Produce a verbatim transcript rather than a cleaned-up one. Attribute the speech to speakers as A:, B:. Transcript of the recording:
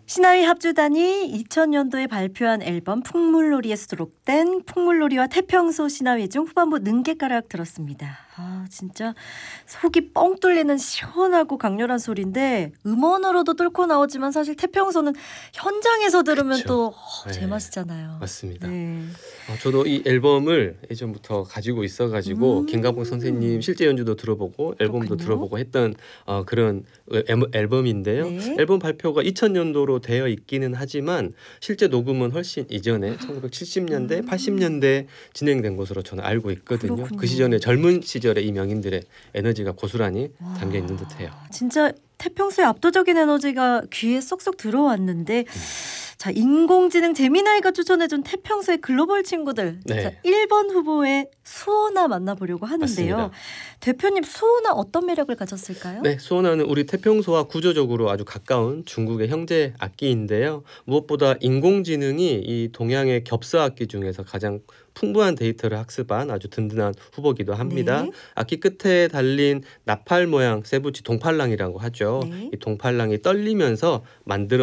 A: 신하위 합주단이 이천 년도에 발표한 앨범 풍물놀이에 수록된 풍물놀이와 태평소 신하위 중 후반부 능객가락 들었습니다. 아 진짜 속이 뻥 뚫리는 시원하고 강렬한 소리인데 음원으로도 뚫고 나오지만 사실 태평소는 현장에서 들으면
B: 그쵸.
A: 또 어,
B: 네.
A: 제맛이잖아요.
B: 맞습니다.
A: 네.
B: 어, 저도 이 앨범을 예전부터 가지고 있어가지고
A: 음.
B: 김강복 선생님 실제 연주도 들어보고 앨범도
A: 그렇군요.
B: 들어보고 했던 어, 그런 앨- 앨범인데요.
A: 네.
B: 앨범 발표가 이천 년도로 되어 있기는 하지만 실제 녹음은 훨씬 이전에 천구백칠십 년대,
A: 음.
B: 팔십 년대 진행된 것으로 저는 알고 있거든요.
A: 그렇군요.
B: 그 시절에 젊은 시절의 이 명인들의 에너지가 고스란히 담겨 있는 듯해요.
A: 진짜 태평소의 압도적인 에너지가 귀에 쏙쏙 들어왔는데
B: 음.
A: 자 인공지능 재미나이가 추천해준 태평소의 글로벌 친구들
B: 네.
A: 자, 일 번 후보의 수호나 만나보려고 하는데요.
B: 맞습니다.
A: 대표님 수호나 어떤 매력을 가졌을까요?
B: 네, 수호나는 우리 태평소와 구조적으로 아주 가까운 중국의 형제 악기인데요. 무엇보다 인공지능이 이 동양의 겹서 악기 중에서 가장 풍부한 데이터를 학습한 아주 든든한 후보기도 합니다.
A: 네.
B: 악기 끝에 달린 나팔 모양 세부치 동팔랑이라고 하죠.
A: 네.
B: 이 동팔랑이 떨리면서 만들어